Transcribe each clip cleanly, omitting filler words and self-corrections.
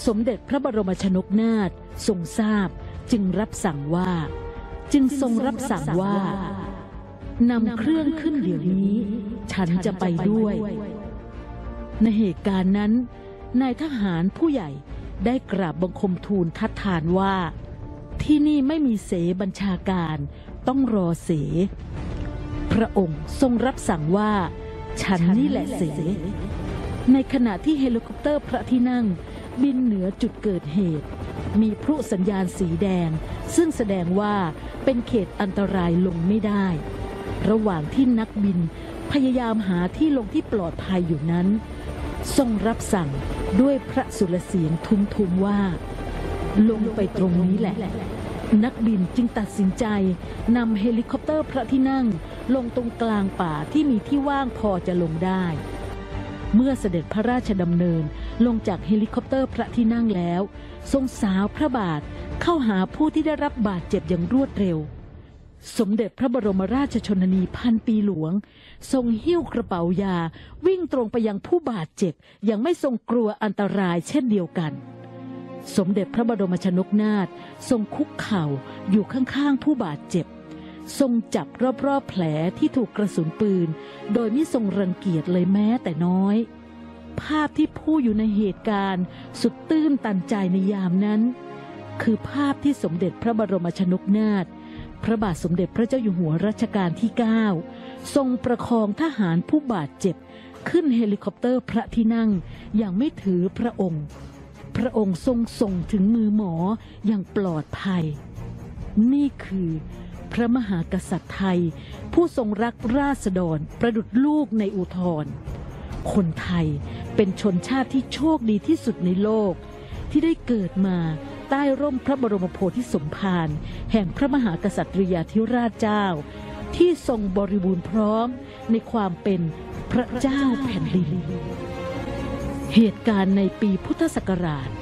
สมเด็จพระบรมชนกนาถทรงทราบจึงทรงรับสั่งว่านำเครื่องขึ้นเดี๋ยวนี้ฉันจะไปด้วยในเหตุการณ์นั้นนายทหารผู้ใหญ่ได้กราบบังคมทูลทัดทานว่าที่นี่ไม่มีเสบัญชาการต้องรอเสพระองค์ทรงรับสั่งว่าฉันนี่แหละเสในขณะที่เฮลิคอปเตอร์พระที่นั่งบินเหนือจุดเกิดเหตุมีพลุสัญญาณสีแดงซึ่งแสดงว่าเป็นเขตอันตรายลงไม่ได้ระหว่างที่นักบินพยายามหาที่ลงที่ปลอดภัยอยู่นั้นทรงรับสั่งด้วยพระสุรเสียงทุ้มๆว่าลงไปตรงนี้แหละนักบินจึงตัดสินใจนำเฮลิคอปเตอร์พระที่นั่งลงตรงกลางป่าที่มีที่ว่างพอจะลงได้เมื่อเสด็จพระราชดำเนินลงจากเฮลิคอปเตอร์พระที่นั่งแล้วทรงสาวพระบาทเข้าหาผู้ที่ได้รับบาดเจ็บอย่างรวดเร็วสมเด็จพระบรมราชชนนีพันปีหลวงทรงหิ้วกระเป๋ายาวิ่งตรงไปยังผู้บาดเจ็บอย่างไม่ทรงกลัวอันตรายเช่นเดียวกันสมเด็จพระบรมชนกนาถทรงคุกเข่าอยู่ข้างๆผู้บาดเจ็บทรงจับรอบๆแผลที่ถูกกระสุนปืนโดยไม่ทรงรังเกียจเลยแม้แต่น้อยภาพที่ผู้อยู่ในเหตุการณ์สุดตื้นตันใจในยามนั้นคือภาพที่สมเด็จพระบรมชนกนาถพระบาทสมเด็จพระเจ้าอยู่หัวรัชกาลที่ 9ทรงประคองทหารผู้บาดเจ็บขึ้นเฮลิคอปเตอร์พระที่นั่งอย่างไม่ถือพระองค์ทรงส่งถึงมือหมออย่างปลอดภัยนี่คือพระมหากษัตริย์ไทยผู้ทรงรักราษฎรประดุจลูกในอุทธรคนไทยเป็นชนชาติที่โชคดีที่สุดในโลกที่ได้เกิดมาใต้ร่มพระบรมโพธิสมภารแห่งพระมหากษัตริยาธิราชเจ้าที่ทรงบริบูรณ์พร้อมในความเป็นพระเจ้าแผ่นดินเหตุการณ์ในปีพุทธศักราช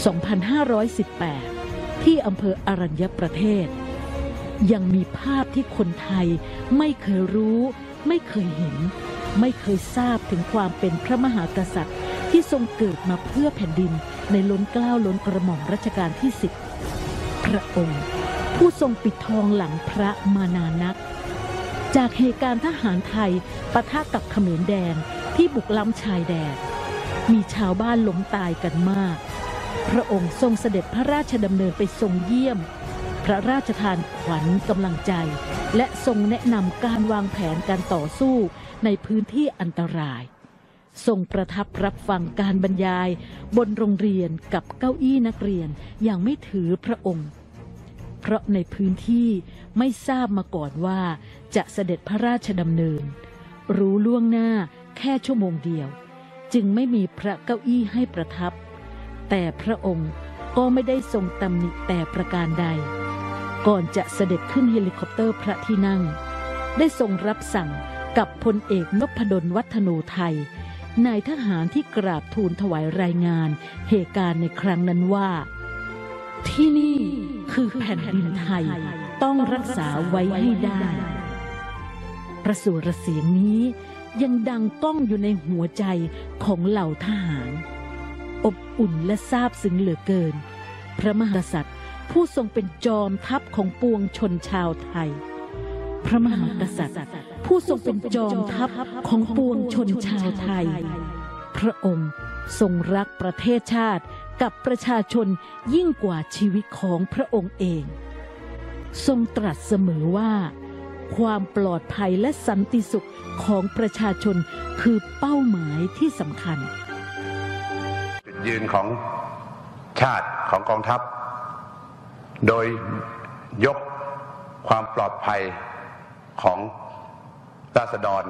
2518 ที่อำเภออรัญญประเทศยังมีภาพที่คนไทยไม่เคยรู้ไม่เคยเห็นไม่เคยทราบถึงความเป็นพระมหากษัตริย์ที่ทรงเกิดมาเพื่อแผ่นดินในล้นเกล้าล้นกระหม่อมรัชกาลที่ 10พระองค์ผู้ทรงปิดทองหลังพระมานานนักจากเหตุการณ์ทหารไทยปะทะกับเขมรแดงที่บุกล้ำชายแดนมีชาวบ้านล้มตายกันมากพระองค์ทรงเสด็จพระราชดำเนินไปทรงเยี่ยมพระราชทานขวัญกำลังใจและทรงแนะนำการวางแผนการต่อสู้ในพื้นที่อันตรายทรงประทับรับฟังการบรรยายบนโรงเรียนกับเก้าอี้นักเรียนอย่างไม่ถือพระองค์เพราะในพื้นที่ไม่ทราบมาก่อนว่าจะเสด็จพระราชดำเนินรู้ล่วงหน้าแค่ชั่วโมงเดียวจึงไม่มีพระเก้าอี้ให้ประทับแต่พระองค์ก็ไม่ได้ทรงตำหนิแต่ประการใดก่อนจะเสด็จขึ้นเฮลิคอปเตอร์พระที่นั่งได้ทรงรับสั่งกับพลเอกนพดลวัฒโนไทยนายทหารที่กราบทูลถวายรายงานเหตุการณ์ในครั้งนั้นว่าที่นี่คือแผ่นดินไทยต้องรักษาไว้ให้ได้พระสุรเสียงนี้ยังดังก้องอยู่ในหัวใจของเหล่าทหารอบอุ่นและซาบซึ้งเหลือเกินพระมหากษัตริย์ผู้ทรงเป็นจอมทัพของปวงชนชาวไทยพระมหากษัตริย์ผู้ทรงเป็นจอมทัพของปวงชนชาวไทยพระองค์ทรงรักประเทศชาติกับประชาชนยิ่งกว่าชีวิตของพระองค์เองทรงตรัสเสมอว่าความปลอดภัยและสันติสุขของประชาชนคือเป้าหมายที่สำคัญจุดยืนของชาติของกองทัพโดยยกความปลอดภัยของราษฎร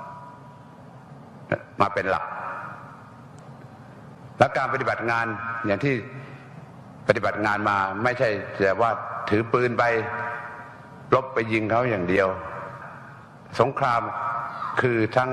มาเป็นหลักและการปฏิบัติงานอย่างที่ปฏิบัติงานมาไม่ใช่แต่ว่าถือปืนไปรบไปยิงเขาอย่างเดียวสงครามคือทั้ง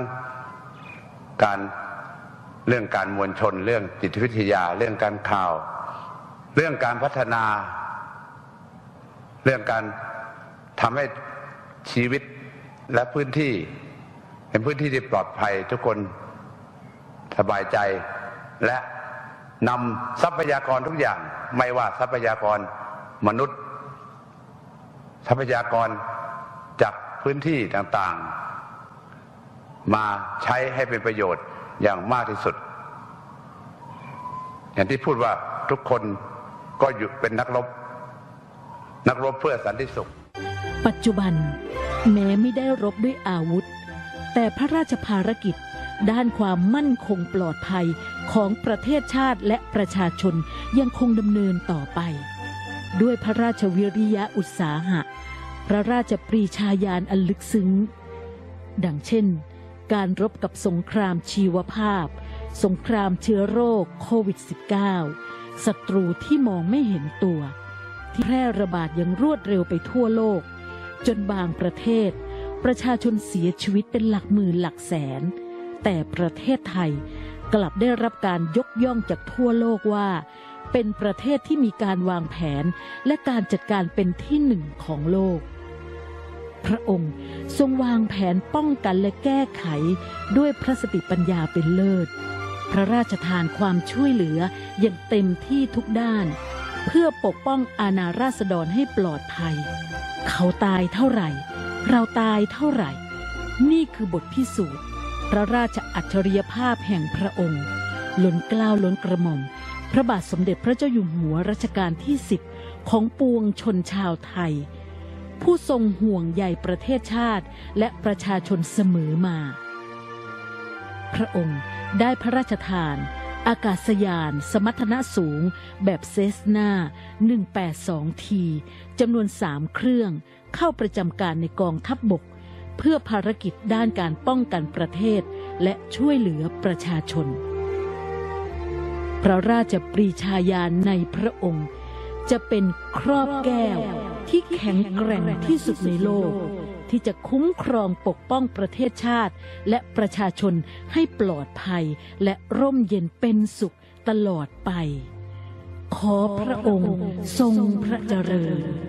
เรื่องการมวลชนเรื่องจิตวิทยาเรื่องการข่าวเรื่องการพัฒนาเรื่องการทำให้ชีวิตและพื้นที่เป็นพื้นที่ที่ปลอดภัยทุกคนสบายใจและนำทรัพยากรทุกอย่างไม่ว่าทรัพยากรมนุษย์ทรัพยากรจากพื้นที่ต่างๆมาใช้ให้เป็นประโยชน์อย่างมากที่สุดอย่างที่พูดว่าทุกคนก็อยู่เป็นนักรบเพื่อสันติสุขปัจจุบันแม้ไม่ได้รบด้วยอาวุธแต่พระราชภารกิจด้านความมั่นคงปลอดภัยของประเทศชาติและประชาชนยังคงดำเนินต่อไปด้วยพระราชวิริยะอุตสาหะพระราชปรีชาญาณอันลึกซึ้งดังเช่นการรบกับสงครามชีวภาพสงครามเชื้อโรคโควิด -19 ศัตรูที่มองไม่เห็นตัวที่แพร่ระบาดอย่างรวดเร็วไปทั่วโลกจนบางประเทศประชาชนเสียชีวิตเป็นหลักหมื่นหลักแสนแต่ประเทศไทยกลับได้รับการยกย่องจากทั่วโลกว่าเป็นประเทศที่มีการวางแผนและการจัดการเป็นที่หนึ่งของโลกพระองค์ทรงวางแผนป้องกันและแก้ไขด้วยพระสติปัญญาเป็นเลิศพระราชทานความช่วยเหลืออย่างเต็มที่ทุกด้านเพื่อปกป้องอาณาราษฎรให้ปลอดภัยเขาตายเท่าไหร่เราตายเท่าไหร่นี่คือบทพิสูจน์พระราชอัจฉริยภาพแห่งพระองค์ล้นเกล้าล้นกระหม่อมพระบาทสมเด็จพระเจ้าอยู่หัวรัชกาลที่10ของปวงชนชาวไทยผู้ทรงห่วงใยประเทศชาติและประชาชนเสมอมาพระองค์ได้พระราชทานอากาศยานสมรรถนะสูงแบบเซสนา182 ทีจำนวน3 เครื่องเข้าประจำการในกองทัพบกเพื่อภารกิจด้านการป้องกันประเทศและช่วยเหลือประชาชนพระราชปรีชาญาณในพระองค์จะเป็นครอบแก้วที่แข็งแกร่งที่สุดในโลกที่จะคุ้มครองปกป้องประเทศชาติและประชาชนให้ปลอดภัยและร่มเย็นเป็นสุขตลอดไปขอพระองค์ทรงพระเจริญ